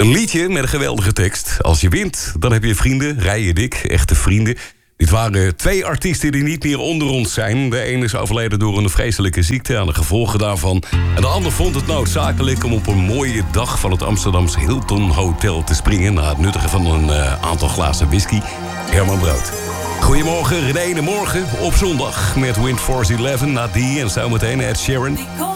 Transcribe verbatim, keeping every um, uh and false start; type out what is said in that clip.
Een liedje met een geweldige tekst. Als je wint, dan heb je vrienden, rij je dik, echte vrienden. Dit waren twee artiesten die niet meer onder ons zijn. De ene is overleden door een vreselijke ziekte aan de gevolgen daarvan. En de ander vond het noodzakelijk om op een mooie dag van het Amsterdamse Hilton Hotel te springen na het nuttigen van een uh, aantal glazen whisky. Herman Brood. Goedemorgen, René de Morgen op zondag met Wind Force elf, Nadie en zometeen Ed Sheeran.